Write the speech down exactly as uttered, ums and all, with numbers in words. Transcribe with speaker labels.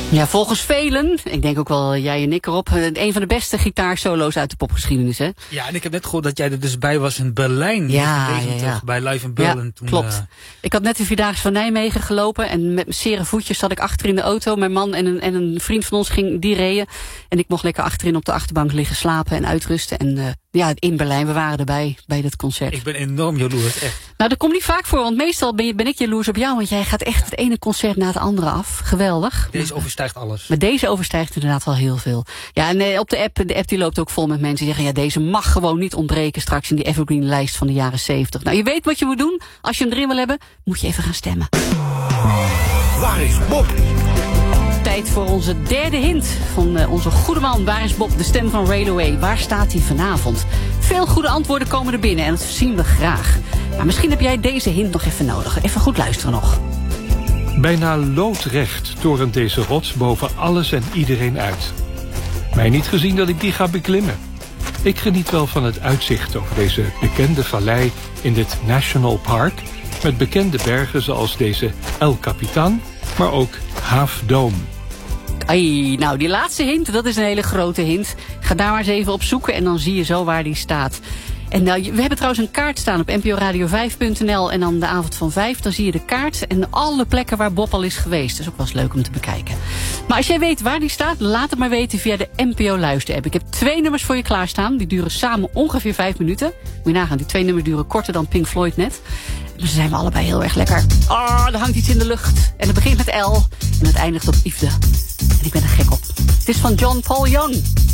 Speaker 1: Ja, volgens velen, ik denk ook wel jij en ik erop, een van de beste gitaarsolo's uit de popgeschiedenis, hè?
Speaker 2: Ja, en ik heb net gehoord dat jij er dus bij was in Berlijn.
Speaker 1: Ja, ja, ja.
Speaker 2: Bij Live in Berlin.
Speaker 1: Ja,
Speaker 2: toen,
Speaker 1: klopt.
Speaker 2: Uh...
Speaker 1: Ik had net de Vierdaagse van Nijmegen gelopen en met mijn zere voetjes zat ik achter in de auto. Mijn man en een, en een vriend van ons ging die reden. En ik mocht lekker achterin op de achterbank liggen slapen en uitrusten. En uh, ja, in Berlijn, we waren erbij bij dat concert.
Speaker 2: Ik ben enorm jaloers, echt.
Speaker 1: Nou, dat komt niet vaak voor, want meestal ben, je, ben ik jaloers op jou. Want jij gaat echt het ene concert na het andere af. Geweldig.
Speaker 2: Deze overstijgt alles.
Speaker 1: Maar deze overstijgt inderdaad wel heel veel. Ja, en uh, op de app, de app die loopt ook vol met mensen die zeggen, ja, deze mag gewoon niet ontbreken straks in die evergreen lijst van de jaren zeventig. Nou, je weet wat je moet doen. Als je hem erin wil hebben, moet je even gaan stemmen.
Speaker 3: Waar is Bob?
Speaker 1: Tijd voor onze derde hint van uh, onze goede man. Waar is Bob, de stem van Railway? Waar staat hij vanavond? Veel goede antwoorden komen er binnen en dat zien we graag. Maar misschien heb jij deze hint nog even nodig. Even goed luisteren nog.
Speaker 4: Bijna loodrecht torent deze rots boven alles en iedereen uit. Mij niet gezien dat ik die ga beklimmen. Ik geniet wel van het uitzicht over deze bekende vallei in dit National Park, met bekende bergen zoals deze El Capitan, maar ook Half Dome.
Speaker 1: Ai, nou, die laatste hint, dat is een hele grote hint. Ga daar maar eens even op zoeken en dan zie je zo waar die staat. En nou, we hebben trouwens een kaart staan op n p o radio vijf punt n l en dan de avond van vijf, dan zie je de kaart en alle plekken waar Bob al is geweest. Dat is ook wel eens leuk om te bekijken. Maar als jij weet waar die staat, laat het maar weten via de N P O Luister-app. Ik heb twee nummers voor je klaarstaan. Die duren samen ongeveer vijf minuten. Moet je nagaan, die twee nummers duren korter dan Pink Floyd net. Maar ze zijn we allebei heel erg lekker. Oh, er hangt iets in de lucht. En het begint met L en het eindigt op Yves de. En ik ben er gek op. Het is van John Paul Young.